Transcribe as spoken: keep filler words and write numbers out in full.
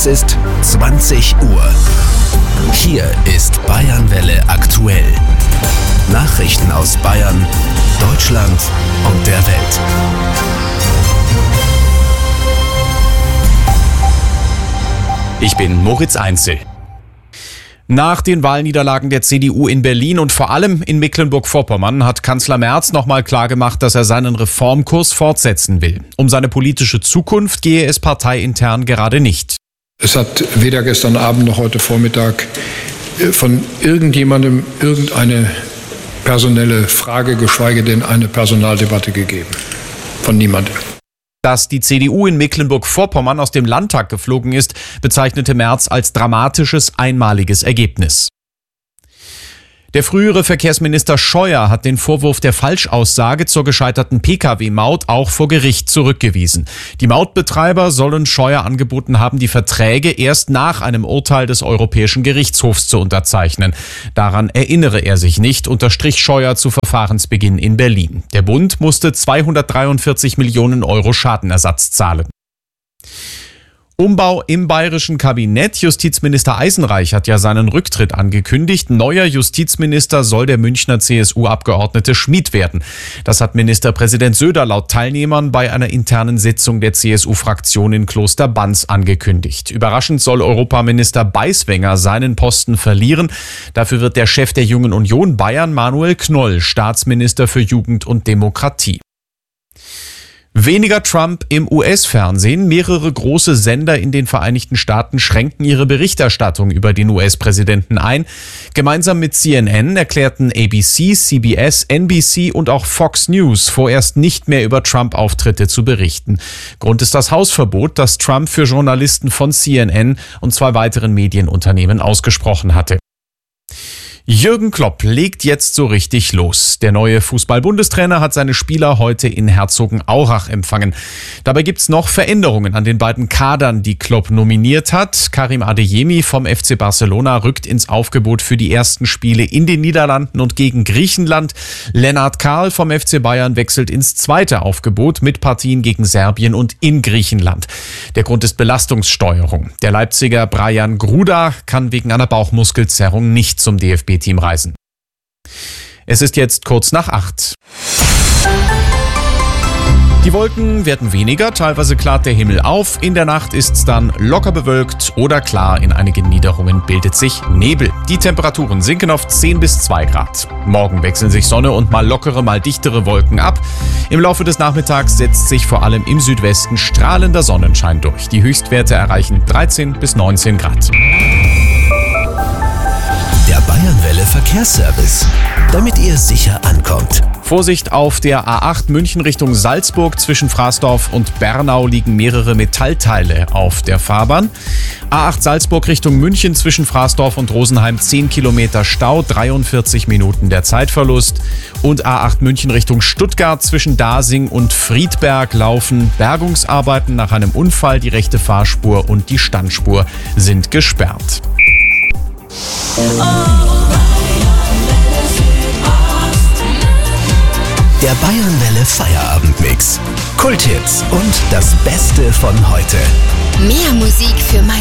ist zwanzig Uhr. Hier ist Bayernwelle aktuell. Nachrichten aus Bayern, Deutschland und der Welt. Ich bin Moritz Einzel. Nach den Wahlniederlagen der C D U in Berlin und vor allem in Mecklenburg-Vorpommern hat Kanzler Merz nochmal klargemacht, dass er seinen Reformkurs fortsetzen will. Um seine politische Zukunft gehe es parteiintern gerade nicht. Es hat weder gestern Abend noch heute Vormittag von irgendjemandem irgendeine personelle Frage, geschweige denn eine Personaldebatte gegeben. Von niemandem. Dass die C D U in Mecklenburg-Vorpommern aus dem Landtag geflogen ist, bezeichnete Merz als dramatisches, einmaliges Ergebnis. Der frühere Verkehrsminister Scheuer hat den Vorwurf der Falschaussage zur gescheiterten Pkw Maut auch vor Gericht zurückgewiesen. Die Mautbetreiber sollen Scheuer angeboten haben, die Verträge erst nach einem Urteil des Europäischen Gerichtshofs zu unterzeichnen. Daran erinnere er sich nicht, unterstrich Scheuer zu Verfahrensbeginn in Berlin. Der Bund musste zweihundertdreiundvierzig Millionen Euro Schadenersatz zahlen. Umbau im bayerischen Kabinett. Justizminister Eisenreich hat ja seinen Rücktritt angekündigt. Neuer Justizminister soll der Münchner C S U-Abgeordnete Schmid werden. Das hat Ministerpräsident Söder laut Teilnehmern bei einer internen Sitzung der C S U-Fraktion in Kloster Banz angekündigt. Überraschend soll Europaminister Beiswenger seinen Posten verlieren. Dafür wird der Chef der Jungen Union Bayern, Manuel Knoll, Staatsminister für Jugend und Demokratie. Weniger Trump im U S-Fernsehen. Mehrere große Sender in den Vereinigten Staaten schränken ihre Berichterstattung über den U S-Präsidenten ein. Gemeinsam mit C N N erklärten A B C, C B S, N B C und auch Fox News vorerst nicht mehr über Trump-Auftritte zu berichten. Grund ist das Hausverbot, das Trump für Journalisten von C N N und zwei weiteren Medienunternehmen ausgesprochen hatte. Jürgen Klopp legt jetzt so richtig los. Der neue Fußball-Bundestrainer hat seine Spieler heute in Herzogenaurach empfangen. Dabei gibt's noch Veränderungen an den beiden Kadern, die Klopp nominiert hat. Karim Adeyemi vom F C Barcelona rückt ins Aufgebot für die ersten Spiele in den Niederlanden und gegen Griechenland. Lennart Kahl vom F C Bayern wechselt ins zweite Aufgebot mit Partien gegen Serbien und in Griechenland. Der Grund ist Belastungssteuerung. Der Leipziger Brajan Gruda kann wegen einer Bauchmuskelzerrung nicht zum D F B-Team reisen. Es ist jetzt kurz nach acht. Die Wolken werden weniger, teilweise klart der Himmel auf. In der Nacht ist's dann locker bewölkt oder klar. In einigen Niederungen bildet sich Nebel. Die Temperaturen sinken auf zehn bis zwei Grad. Morgen wechseln sich Sonne und mal lockere, mal dichtere Wolken ab. Im Laufe des Nachmittags setzt sich vor allem im Südwesten strahlender Sonnenschein durch. Die Höchstwerte erreichen dreizehn bis neunzehn Grad. Der Bayernwelle Verkehrsservice, damit ihr sicher ankommt. Vorsicht auf der A acht München Richtung Salzburg. Zwischen Frasdorf und Bernau liegen mehrere Metallteile auf der Fahrbahn. A acht Salzburg Richtung München zwischen Frasdorf und Rosenheim zehn Kilometer Stau, dreiundvierzig Minuten der Zeitverlust. Und A acht München Richtung Stuttgart zwischen Dasing und Friedberg laufen Bergungsarbeiten nach einem Unfall. Die rechte Fahrspur und die Standspur sind gesperrt. Der Bayernwelle Feierabendmix. Kulthits und das Beste von heute. Mehr Musik für mein